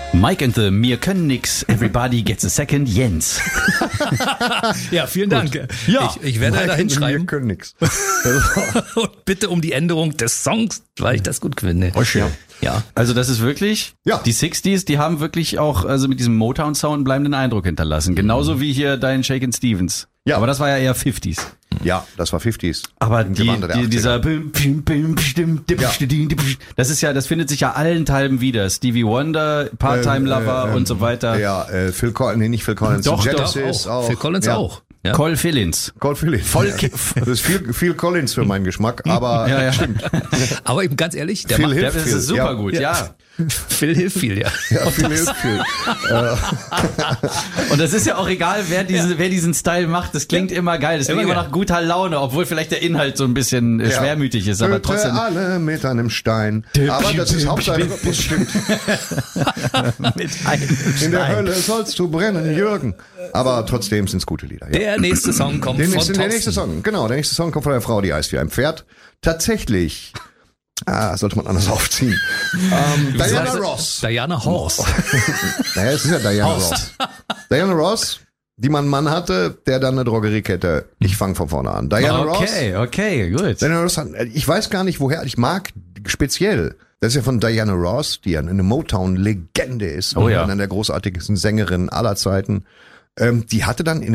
Mike and the Wir können nix, everybody gets a second, Jens. Ja, vielen Dank. Ja. Ich werde da hinschreiben. Wir können nix. Und bitte um die Änderung des Songs, weil ich das gut finde. Ja. Also das ist wirklich, Ja. die 60s, die haben wirklich auch, also mit diesem Motown-Sound einen bleibenden Eindruck hinterlassen. Genauso wie hier dein Shakin' Stevens. Ja. Aber das war ja eher 50s. Ja, das war 50s. Aber Im Gewande der 80er. dieser das ist ja, das findet sich ja allenthalben wieder. Stevie Wonder, Part-Time Lover und so weiter. Ja, Phil Collins, nee, nicht Phil Collins. Doch, Genesis auch. Phil Collins ja. auch. Ja. Col Phillins. Cole Phillips. Das ist viel Collins für meinen Geschmack, aber Ja. stimmt. Aber eben ganz ehrlich, der Phil macht, hilft Das viel. ist super Ja. gut, ja. Phil hilft viel, ja. Ja, Phil hilft viel. Und das ist ja auch egal, wer diesen Style macht. Das klingt immer geil. Das klingt Immer immer geil. nach guter Laune, obwohl vielleicht der Inhalt so ein bisschen schwermütig ist, aber Töte trotzdem. alle mit einem Stein. Aber das ist Hauptsache, das stimmt. Mit einem In der Stein. Hölle sollst du brennen, Jürgen. Aber trotzdem sind es gute Lieder. Ja. Der nächste Song kommt von Der nächste Thorsten. Song, genau, der nächste Song kommt von einer Frau, die heißt wie ein Pferd. Tatsächlich, sollte man anders aufziehen. Diana Ross. Diana Horst. Naja, es ist ja Diana Ross. Diana Ross, die man einen Mann hatte, der dann eine Drogeriekette. Ich fange von vorne an. Diana Ross. Okay, gut. Diana Ross, ich weiß gar nicht woher, ich mag speziell, das ist ja von Diana Ross, die ja eine Motown-Legende ist. Oh ja. Eine der großartigsten Sängerinnen aller Zeiten. Die hatte dann in